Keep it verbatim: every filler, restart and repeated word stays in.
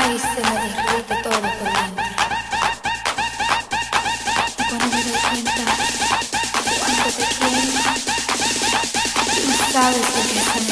Ay, se me derrite todo por dentro. Y cuando me doy cuenta cuánto te quiero, tú sabes lo que es.